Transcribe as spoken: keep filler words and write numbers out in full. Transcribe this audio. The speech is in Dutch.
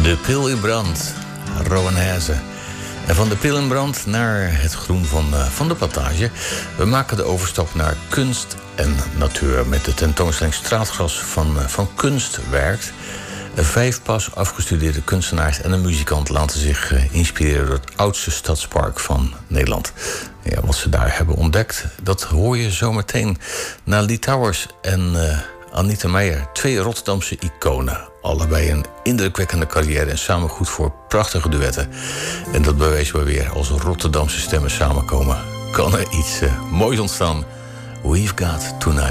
De Pil in Brand, Rowanese. En van de Pil in Brand naar het groen van, uh, van de Plantage. We maken de overstap naar kunst en natuur met de tentoonstelling Straatgras van, uh, van Kunstwerkt. Vijf pas afgestudeerde kunstenaars en een muzikant laten zich uh, inspireren door het oudste stadspark van Nederland. Ja, wat ze daar hebben ontdekt, dat hoor je zometeen. Na Lee Towers en uh, Anita Meijer, twee Rotterdamse iconen. Allebei een indrukwekkende carrière en samen goed voor prachtige duetten. En dat bewezen we weer. Als Rotterdamse stemmen samenkomen, kan er iets uh, moois ontstaan. We've Got Tonight.